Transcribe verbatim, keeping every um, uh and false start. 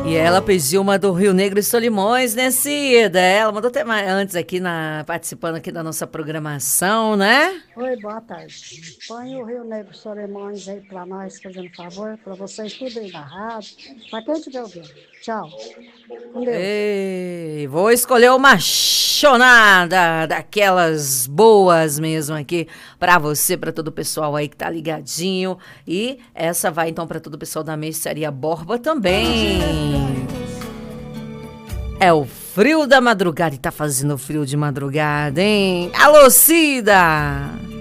E ela pediu uma do Rio Negro e Solimões, né, Cida? Ela mandou até mais antes aqui, na, participando aqui da nossa programação, né? Oi, boa tarde. Põe o Rio Negro Solimões aí para nós, fazendo favor, para vocês tudo aí na rádio, para quem estiver ouvindo. Tchau. Com Deus. Ei, vou escolher uma chonada daquelas boas mesmo aqui pra você, pra todo o pessoal aí que tá ligadinho. E essa vai então pra todo o pessoal da Mercearia Borba também. É o frio da madrugada e tá fazendo frio de madrugada, hein? Alô, Cida!